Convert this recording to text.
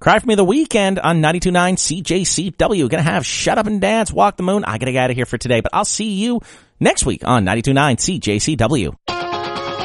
Cry for Me the Weekend on 92.9 CJCW. Gonna have Shut Up and Dance, Walk the Moon. I gotta get out of here for today, but I'll see you next week on 92.9 CJCW.